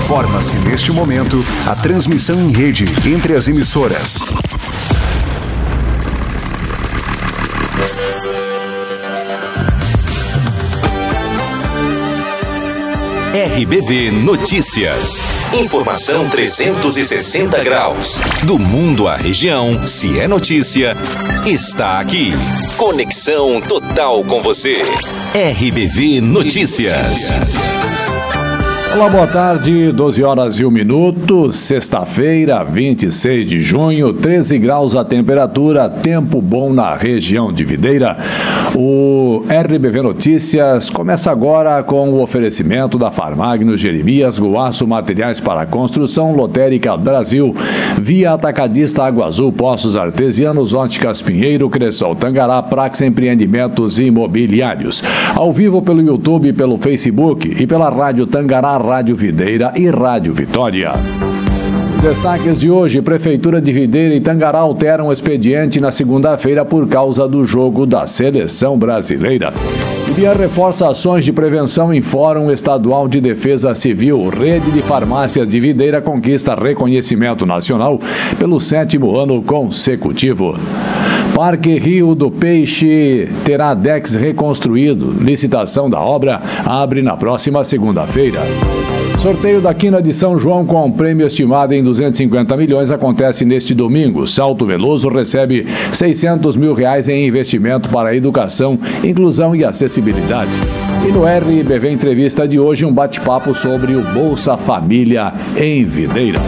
Forma-se neste momento a transmissão em rede entre as emissoras. RBV Notícias. Informação 360 graus. Do mundo à região, se é notícia, está aqui. Conexão total com você. RBV Notícias. Olá, boa tarde, 12 horas e 1 minuto, sexta-feira, 26 de junho, 13 graus a temperatura, tempo bom na região de Videira. O RBV Notícias começa agora com o oferecimento da Farmagno Jeremias, Goaço Materiais para Construção, Lotérica Brasil, Via Atacadista Água Azul, Poços Artesianos, Óticas Pinheiro, Cressol Tangará, Prax Empreendimentos Imobiliários. Ao vivo pelo YouTube, pelo Facebook e pela Rádio Tangará, Rádio Videira e Rádio Vitória. Os destaques de hoje: Prefeitura de Videira e Tangará alteram o expediente na segunda-feira por causa do jogo da Seleção Brasileira. IBIAN reforça ações de prevenção em Fórum Estadual de Defesa Civil. Rede de Farmácias de Videira conquista reconhecimento nacional pelo 7º ano consecutivo. Parque Rio do Peixe terá DEX reconstruído. Licitação da obra abre na próxima segunda-feira. Sorteio da Quina de São João com prêmio estimado em 250 milhões acontece neste domingo. Salto Veloso recebe R$600 mil em investimento para educação, inclusão e acessibilidade. E no RBV Entrevista de hoje, um bate-papo sobre o Bolsa Família em Videira.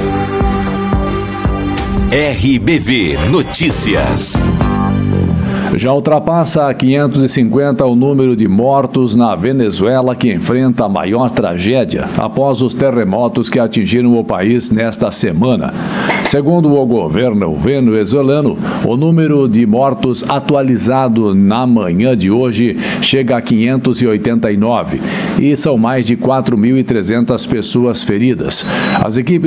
RBV Notícias. Já ultrapassa 550 o número de mortos na Venezuela, que enfrenta a maior tragédia após os terremotos que atingiram o país nesta semana. Segundo o governo venezuelano, o número de mortos atualizado na manhã de hoje chega a 589 e são mais de 4.300 pessoas feridas. As equipes